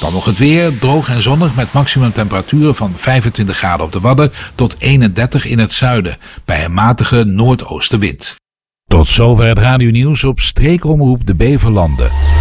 Dan nog het weer, droog en zonnig met maximum temperaturen van 25 graden op de Wadden tot 31 in het zuiden, bij een matige noordoostenwind. Tot zover het radionieuws op streekomroep de Beverlanden.